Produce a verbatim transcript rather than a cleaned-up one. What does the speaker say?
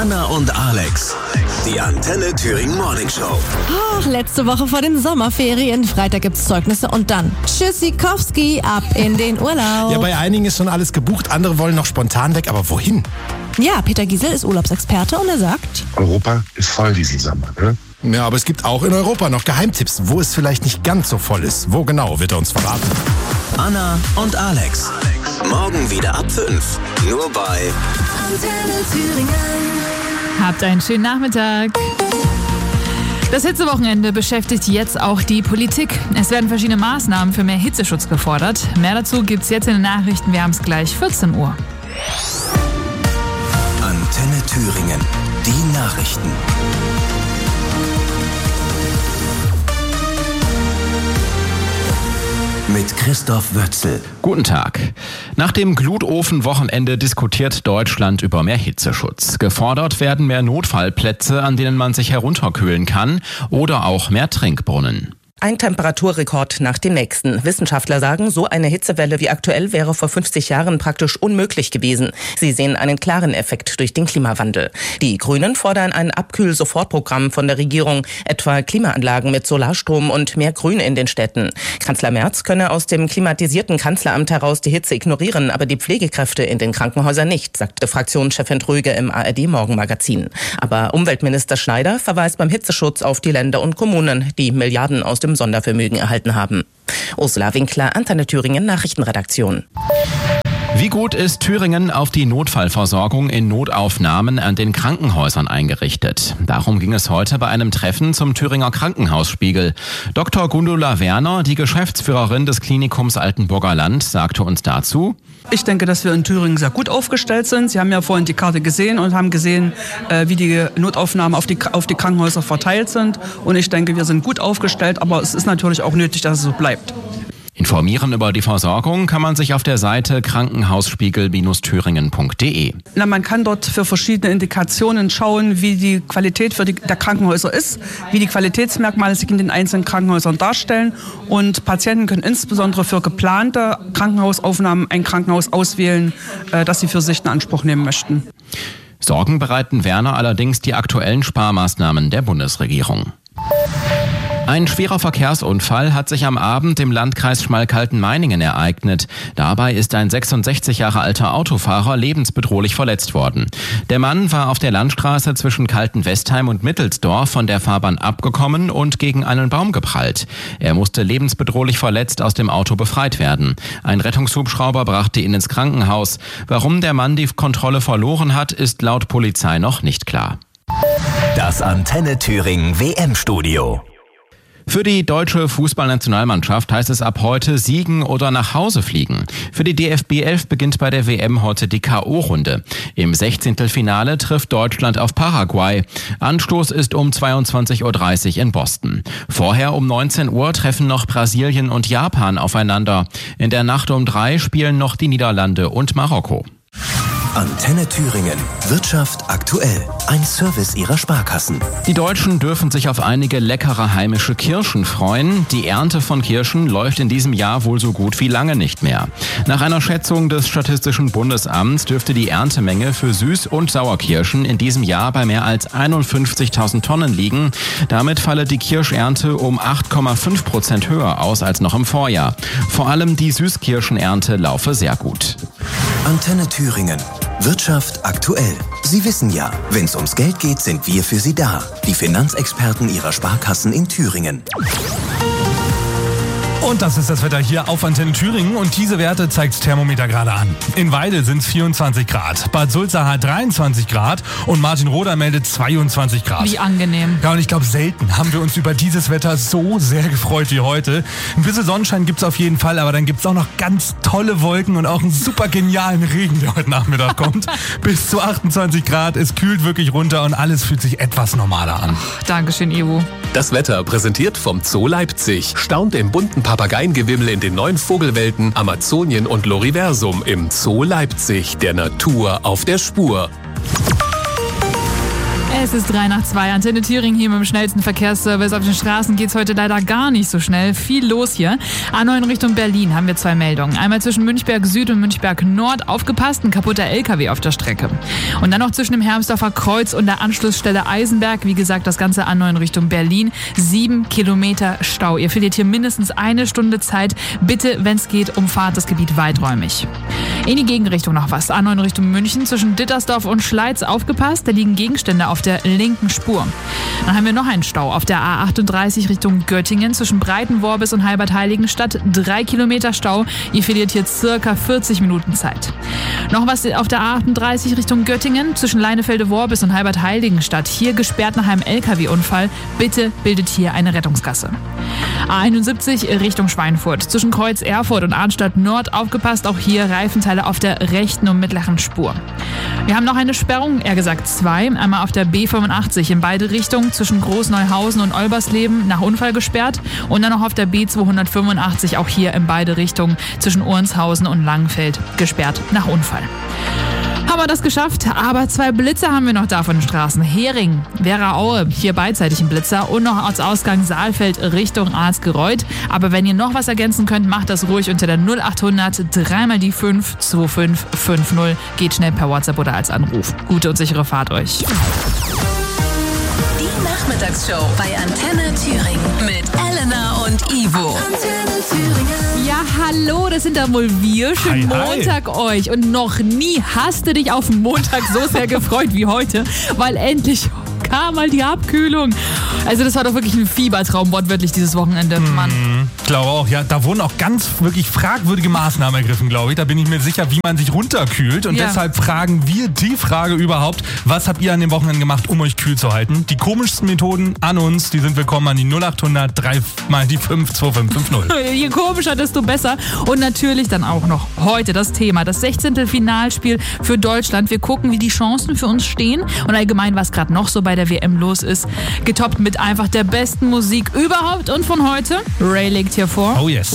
Anna und Alex, die Antenne Thüringen Morning Show. Oh, letzte Woche vor den Sommerferien. Freitag gibt's Zeugnisse und dann Tschüssikowski, ab in den Urlaub. Ja, bei einigen ist schon alles gebucht, andere wollen noch spontan weg, aber wohin? Ja, Peter Giesel ist Urlaubsexperte und er sagt: Europa ist voll diesen Sommer, ne? Ja, aber es gibt auch in Europa noch Geheimtipps, wo es vielleicht nicht ganz so voll ist. Wo genau, wird er uns verraten. Anna und Alex, morgen wieder ab fünf, nur bei Antenne Thüringen. Habt einen schönen Nachmittag. Das Hitzewochenende beschäftigt jetzt auch die Politik. Es werden verschiedene Maßnahmen für mehr Hitzeschutz gefordert. Mehr dazu gibt's jetzt in den Nachrichten. Wir haben es gleich vierzehn Uhr. Antenne Thüringen, die Nachrichten. Mit Christoph Wötzel. Guten Tag. Nach dem Glutofenwochenende diskutiert Deutschland über mehr Hitzeschutz. Gefordert werden mehr Notfallplätze, an denen man sich herunterkühlen kann, oder auch mehr Trinkbrunnen. Ein Temperaturrekord nach dem nächsten. Wissenschaftler sagen, so eine Hitzewelle wie aktuell wäre vor fünfzig Jahren praktisch unmöglich gewesen. Sie sehen einen klaren Effekt durch den Klimawandel. Die Grünen fordern ein Abkühl-Sofortprogramm von der Regierung, etwa Klimaanlagen mit Solarstrom und mehr Grün in den Städten. Kanzler Merz könne aus dem klimatisierten Kanzleramt heraus die Hitze ignorieren, aber die Pflegekräfte in den Krankenhäusern nicht, sagte Fraktionschefin Tröge im A R D-Morgenmagazin. Aber Umweltminister Schneider verweist beim Hitzeschutz auf die Länder und Kommunen, die Milliarden aus dem Sondervermögen erhalten haben. Ursula Winkler, Antenne Thüringen Nachrichtenredaktion. Wie gut ist Thüringen auf die Notfallversorgung in Notaufnahmen an den Krankenhäusern eingerichtet? Darum ging es heute bei einem Treffen zum Thüringer Krankenhausspiegel. Doktor Gundula Werner, die Geschäftsführerin des Klinikums Altenburger Land, sagte uns dazu: Ich denke, dass wir in Thüringen sehr gut aufgestellt sind. Sie haben ja vorhin die Karte gesehen und haben gesehen, wie die Notaufnahmen auf die, auf die Krankenhäuser verteilt sind. Und ich denke, wir sind gut aufgestellt, aber es ist natürlich auch nötig, dass es so bleibt. Informieren über die Versorgung kann man sich auf der Seite krankenhausspiegel Bindestrich thüringen Punkt de. Na, man kann dort für verschiedene Indikationen schauen, wie die Qualität für die, der Krankenhäuser ist, wie die Qualitätsmerkmale sich in den einzelnen Krankenhäusern darstellen. Und Patienten können insbesondere für geplante Krankenhausaufnahmen ein Krankenhaus auswählen, äh, das sie für sich in Anspruch nehmen möchten. Sorgen bereiten Werner allerdings die aktuellen Sparmaßnahmen der Bundesregierung. Ein schwerer Verkehrsunfall hat sich am Abend im Landkreis Schmalkalden-Meiningen ereignet. Dabei ist ein sechsundsechzig Jahre alter Autofahrer lebensbedrohlich verletzt worden. Der Mann war auf der Landstraße zwischen Kalten-Westheim und Mittelsdorf von der Fahrbahn abgekommen und gegen einen Baum geprallt. Er musste lebensbedrohlich verletzt aus dem Auto befreit werden. Ein Rettungshubschrauber brachte ihn ins Krankenhaus. Warum der Mann die Kontrolle verloren hat, ist laut Polizei noch nicht klar. Das Antenne Thüringen W M-Studio. Für die deutsche Fußballnationalmannschaft heißt es ab heute siegen oder nach Hause fliegen. Für die D F B elf beginnt bei der W M heute die K O-Runde. Im Sechzehntelfinale trifft Deutschland auf Paraguay. Anstoß ist um zweiundzwanzig Uhr dreißig in Boston. Vorher um neunzehn Uhr treffen noch Brasilien und Japan aufeinander. In der Nacht um drei spielen noch die Niederlande und Marokko. Antenne Thüringen. Wirtschaft aktuell. Ein Service ihrer Sparkassen. Die Deutschen dürfen sich auf einige leckere heimische Kirschen freuen. Die Ernte von Kirschen läuft in diesem Jahr wohl so gut wie lange nicht mehr. Nach einer Schätzung des Statistischen Bundesamts dürfte die Erntemenge für Süß- und Sauerkirschen in diesem Jahr bei mehr als einundfünfzigtausend Tonnen liegen. Damit falle die Kirschernte um acht Komma fünf Prozent höher aus als noch im Vorjahr. Vor allem die Süßkirschenernte laufe sehr gut. Antenne Thüringen. Wirtschaft aktuell. Sie wissen ja, wenn es ums Geld geht, sind wir für Sie da. Die Finanzexperten Ihrer Sparkassen in Thüringen. Und das ist das Wetter hier auf Antenne Thüringen und diese Werte zeigt das Thermometer gerade an. In Weidel sind es vierundzwanzig Grad, Bad Sulza hat dreiundzwanzig Grad und Martinroda meldet zweiundzwanzig Grad. Wie angenehm. Ja, und ich glaube, selten haben wir uns über dieses Wetter so sehr gefreut wie heute. Ein bisschen Sonnenschein gibt's auf jeden Fall, aber dann gibt's auch noch ganz tolle Wolken und auch einen super genialen Regen, der heute Nachmittag kommt. Bis zu achtundzwanzig Grad, es kühlt wirklich runter und alles fühlt sich etwas normaler an. Ach, Dankeschön, Ivo. Das Wetter präsentiert vom Zoo Leipzig. Staunt im bunten Papageiengewimmel in den neuen Vogelwelten Amazonien und Loriversum im Zoo Leipzig. Der Natur auf der Spur. Es ist drei nach zwei. Antenne Thüringen hier mit dem schnellsten Verkehrsservice. Auf den Straßen geht es heute leider gar nicht so schnell. Viel los hier. A neun Richtung Berlin haben wir zwei Meldungen. Einmal zwischen Münchberg Süd und Münchberg Nord aufgepasst, ein kaputter L K W auf der Strecke. Und dann noch zwischen dem Hermsdorfer Kreuz und der Anschlussstelle Eisenberg. Wie gesagt, das ganze A neun Richtung Berlin. Sieben Kilometer Stau. Ihr verliert hier mindestens eine Stunde Zeit. Bitte, wenn es geht, umfahrt das Gebiet weiträumig. In die Gegenrichtung noch was. A neun Richtung München zwischen Dittersdorf und Schleiz aufgepasst. Da liegen Gegenstände auf der linken Spur. Dann haben wir noch einen Stau auf der A achtunddreißig Richtung Göttingen zwischen Breitenworbis und Halbert-Heiligenstadt. Drei Kilometer Stau. Ihr verliert hier circa vierzig Minuten Zeit. Noch was auf der A achtunddreißig Richtung Göttingen zwischen Leinefelde-Worbis und Halbert-Heiligenstadt. Hier gesperrt nach einem L K W-Unfall. Bitte bildet hier eine Rettungsgasse. A einundsiebzig Richtung Schweinfurt zwischen Kreuz Erfurt und Arnstadt Nord aufgepasst. Auch hier Reifenteile auf der rechten und mittleren Spur. Wir haben noch eine Sperrung, eher gesagt zwei. Einmal auf der B fünfundachtzig in beide Richtungen zwischen Großneuhausen und Olbersleben nach Unfall gesperrt. Und dann noch auf der B zweihundertfünfundachtzig auch hier in beide Richtungen zwischen Ohrnshausen und Langenfeld gesperrt nach Unfall. Haben wir das geschafft, aber zwei Blitzer haben wir noch da von den Straßen. Hering, Werra-Aue, hier beidseitig ein Blitzer und noch Ortsausgang Saalfeld Richtung Arzgereuth. Aber wenn ihr noch was ergänzen könnt, macht das ruhig unter der null achthundert dreimal die fünf zwei fünf fünf null. Geht schnell per WhatsApp oder als Anruf. Gute und sichere Fahrt euch. Die Nachmittagsshow bei Antenne Thüringen mit Elena und Ivo. Antenne Thüringen. Ja, hallo, das sind da wohl wir. Schönen Hi, hi. Montag euch. Und noch nie hast du dich auf den Montag so sehr gefreut wie heute, weil endlich kam mal die Abkühlung. Also das war doch wirklich ein Fiebertraum, wortwörtlich, dieses Wochenende, Mann. Ich glaube auch, ja. Da wurden auch ganz wirklich fragwürdige Maßnahmen ergriffen, glaube ich. Da bin ich mir sicher, wie man sich runterkühlt. Und Ja. deshalb fragen wir die Frage überhaupt, was habt ihr an dem Wochenende gemacht, um euch kühl zu halten? Die komischsten Methoden an uns, die sind willkommen an die null achthundert drei mal die fünf zwei fünf fünf null. Je komischer, desto besser. Und natürlich dann auch noch heute das Thema, das sechzehnte Finalspiel für Deutschland. Wir gucken, wie die Chancen für uns stehen und allgemein, was gerade noch so bei der W M los ist. Getoppt mit einfach der besten Musik überhaupt und von heute. Ray legt hier vor. Oh yes.